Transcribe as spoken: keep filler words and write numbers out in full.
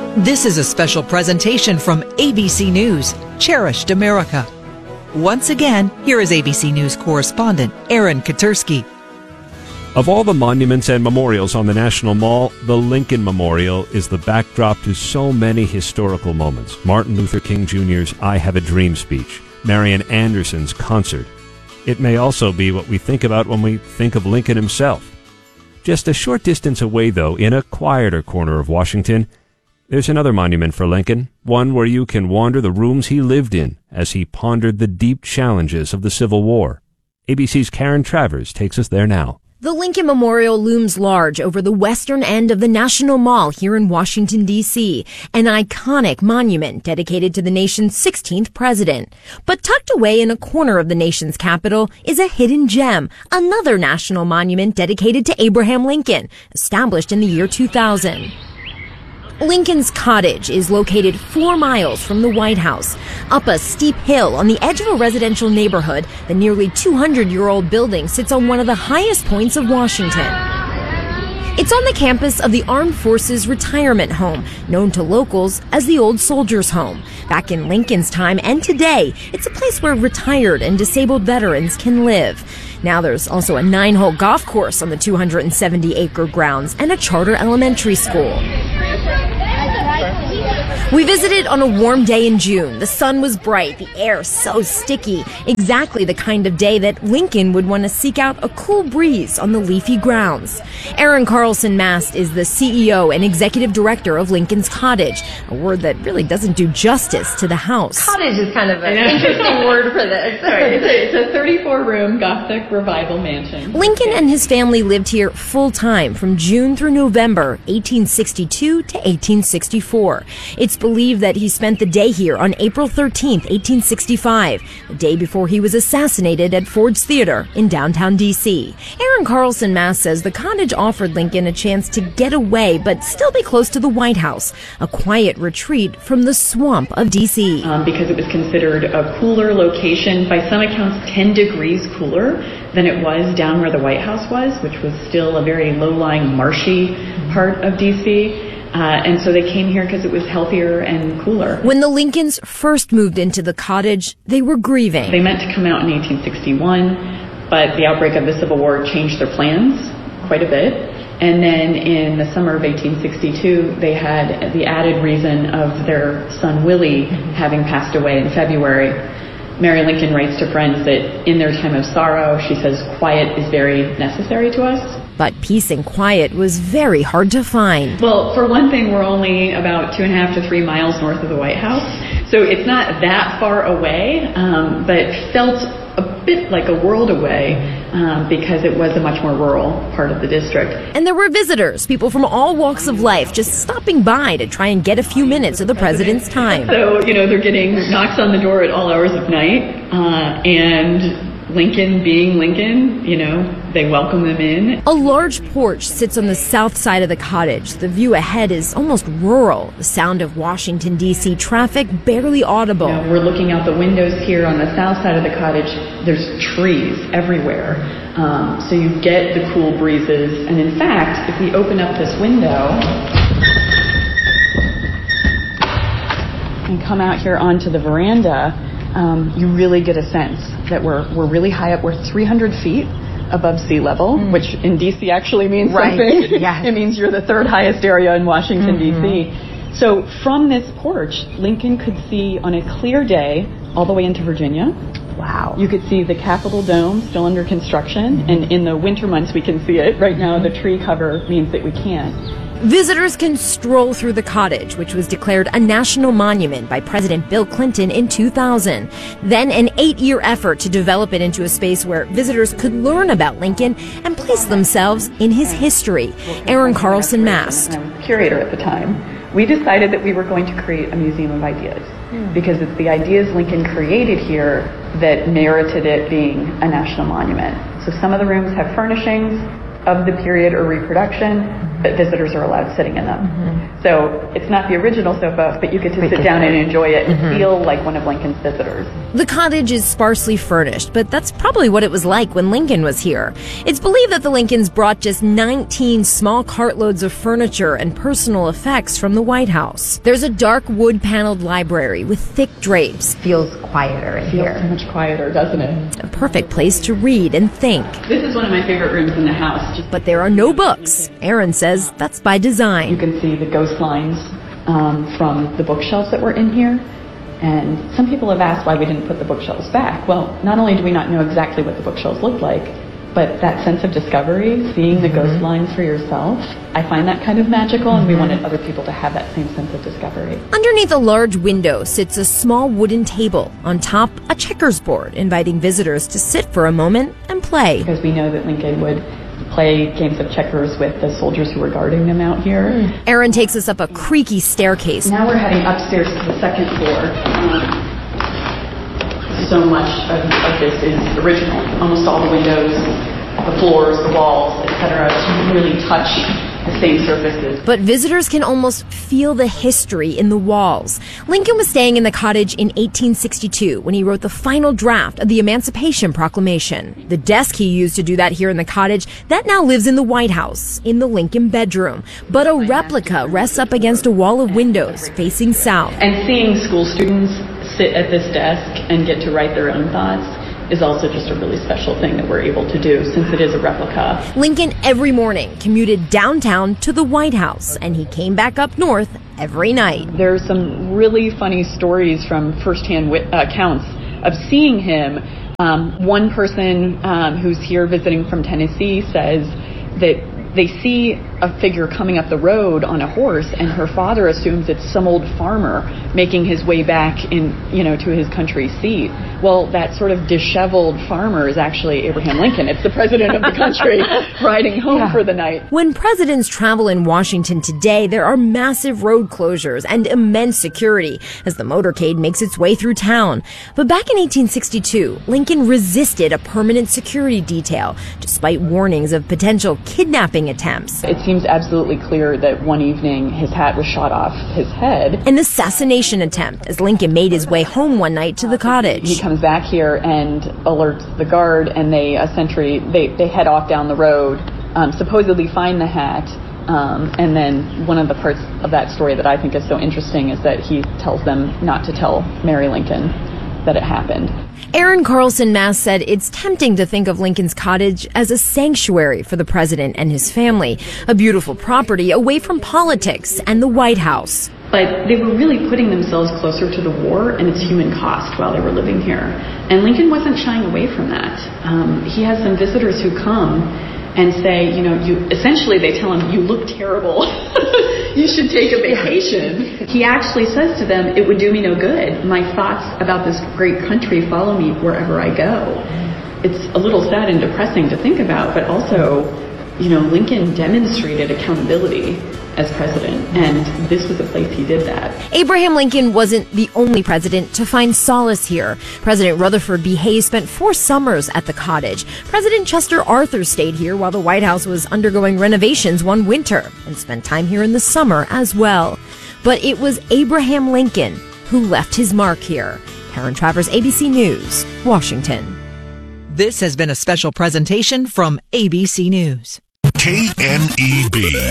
This is a special presentation from A B C News, Cherished America. Once again, here is A B C News correspondent Aaron Katersky. Of all the monuments and memorials on the National Mall, the Lincoln Memorial is the backdrop to so many historical moments. Martin Luther King Junior's I Have a Dream speech, Marian Anderson's concert. It may also be what we think about when we think of Lincoln himself. Just a short distance away, though, in a quieter corner of Washington, there's another monument for Lincoln, one where you can wander the rooms he lived in as he pondered the deep challenges of the Civil War. A B C's Karen Travers takes us there now. The Lincoln Memorial looms large over the western end of the National Mall here in Washington, D C, an iconic monument dedicated to the nation's sixteenth president. But tucked away in a corner of the nation's capital is a hidden gem, another national monument dedicated to Abraham Lincoln, established in the year two thousand. Lincoln's Cottage is located four miles from the White House. Up a steep hill on the edge of a residential neighborhood, the nearly two hundred year old building sits on one of the highest points of Washington. It's on the campus of the Armed Forces Retirement Home, known to locals as the Old Soldiers' Home. Back in Lincoln's time and today, it's a place where retired and disabled veterans can live. Now there's also a nine hole golf course on the two hundred seventy acre grounds and a charter elementary school. We visited on a warm day in June. The sun was bright, the air so sticky, exactly the kind of day that Lincoln would want to seek out a cool breeze on the leafy grounds. Aaron Carlson Mast is the C E O and executive director of Lincoln's Cottage, a word that really doesn't do justice to the house. Cottage is kind of an interesting word for this. Sorry, it's a, it's a thirty-four room Gothic revival mansion. Lincoln and his family lived here full-time from June through November eighteen sixty-two to eighteen sixty-four. It's believed that he spent the day here on April thirteenth, eighteen sixty-five, the day before he was assassinated at Ford's Theater in downtown D C. Aaron Carlson Mast says the cottage offered Lincoln a chance to get away but still be close to the White House, a quiet retreat from the swamp of D C. Um, because it was considered a cooler location, by some accounts ten degrees cooler than it was down where the White House was, which was still a very low-lying, marshy part of D C. Uh, and so they came here because it was healthier and cooler. When the Lincolns first moved into the cottage, they were grieving. They meant to come out in eighteen sixty-one, but the outbreak of the Civil War changed their plans quite a bit. And then in the summer of eighteen sixty-two, they had the added reason of their son Willie having passed away in February. Mary Lincoln writes to friends that in their time of sorrow, she says, quiet is very necessary to us. But peace and quiet was very hard to find. Well, for one thing, we're only about two and a half to three miles north of the White House. So it's not that far away, um, but it felt a bit like a world away um, because it was a much more rural part of the district. And there were visitors, people from all walks of life, just stopping by to try and get a few minutes of the president's time. So, you know, they're getting knocks on the door at all hours of night, uh, and Lincoln being Lincoln, you know, they welcome them in. A large porch sits on the south side of the cottage. The view ahead is almost rural. The sound of Washington, D C traffic barely audible. You know, we're looking out the windows here on the south side of the cottage. There's trees everywhere. Um, so you get the cool breezes. And in fact, if we open up this window and come out here onto the veranda, um, you really get a sense that we're we're really high up. We're three hundred feet above sea level, mm. which in D C actually means right. something. Yes. It means you're the third highest area in Washington, mm-hmm. D C. So from this porch, Lincoln could see on a clear day all the way into Virginia. Wow. You could see the Capitol Dome still under construction, mm-hmm. and in the winter months we can see it. Right now the tree cover means that we can't. Visitors can stroll through the cottage, which was declared a national monument by President Bill Clinton in two thousand. Then an eight-year effort to develop it into a space where visitors could learn about Lincoln and place themselves in his history. Aaron Carlson Mast. I was curator at the time. We decided that we were going to create a museum of ideas because it's the ideas Lincoln created here that merited it being a national monument. So some of the rooms have furnishings, of the period or reproduction, but visitors are allowed sitting in them. Mm-hmm. So it's not the original sofa, but you get to sit down and enjoy it and mm-hmm. feel like one of Lincoln's visitors. The cottage is sparsely furnished, but that's probably what it was like when Lincoln was here. It's believed that the Lincolns brought just nineteen small cartloads of furniture and personal effects from the White House. There's a dark wood-paneled library with thick drapes. Feels quieter in Feels here. so much quieter, doesn't it? A perfect place to read and think. This is one of my favorite rooms in the house. Just But there are no books. Aaron says that's by design. You can see the ghost lines um, from the bookshelves that were in here. And some people have asked why we didn't put the bookshelves back. Well, not only do we not know exactly what the bookshelves looked like, but that sense of discovery, seeing the mm-hmm. ghost lines for yourself, I find that kind of magical, and we wanted other people to have that same sense of discovery. Underneath a large window sits a small wooden table. On top, a checkers board, inviting visitors to sit for a moment and play. Because we know that Lincoln would play games of checkers with the soldiers who were guarding them out here. Mm. Aaron takes us up a creaky staircase. Now we're heading upstairs to the second floor. Um, so much of, of this is original. Almost all the windows, the floors, the walls, et cetera, really touch the same surfaces. But visitors can almost feel the history in the walls. Lincoln was staying in the cottage in eighteen sixty-two when he wrote the final draft of the Emancipation Proclamation. The desk he used to do that here in the cottage, that now lives in the White House, in the Lincoln bedroom. But a replica rests up against a wall of windows facing south. And seeing school students sit at this desk and get to write their own thoughts is also just a really special thing that we're able to do since it is a replica. Lincoln every morning commuted downtown to the White House, and he came back up north every night. There's some really funny stories from firsthand wit- uh, accounts of seeing him. Um, one person um, who's here visiting from Tennessee says that they see a figure coming up the road on a horse, and her father assumes it's some old farmer making his way back in, you know, to his country seat. Well, that sort of disheveled farmer is actually Abraham Lincoln. It's the president of the country riding home yeah. for the night. When presidents travel in Washington today, there are massive road closures and immense security as the motorcade makes its way through town. But back in eighteen sixty-two, Lincoln resisted a permanent security detail, despite warnings of potential kidnapping attempts. It seems absolutely clear that one evening his hat was shot off his head. An assassination attempt as Lincoln made his way home one night to the cottage. He comes back here and alerts the guard, and they a sentry they, they head off down the road, um, supposedly find the hat. Um, and then one of the parts of that story that I think is so interesting is that he tells them not to tell Mary Lincoln that it happened. Aaron Carlson Mass said it's tempting to think of Lincoln's cottage as a sanctuary for the president and his family, a beautiful property away from politics and the White House. But they were really putting themselves closer to the war and its human cost while they were living here. And Lincoln wasn't shying away from that. Um, he has some visitors who come and say, you know, you essentially they tell him, you look terrible. You should take a vacation. He actually says to them, it would do me no good. My thoughts about this great country follow me wherever I go. It's a little sad and depressing to think about, but also, you know, Lincoln demonstrated accountability as president, and this was a place he did that. Abraham Lincoln wasn't the only president to find solace here. President Rutherford B. Hayes spent four summers at the cottage. President Chester Arthur stayed here while the White House was undergoing renovations one winter and spent time here in the summer as well. But it was Abraham Lincoln who left his mark here. Karen Travers, A B C News, Washington. This has been a special presentation from A B C News. K N E B.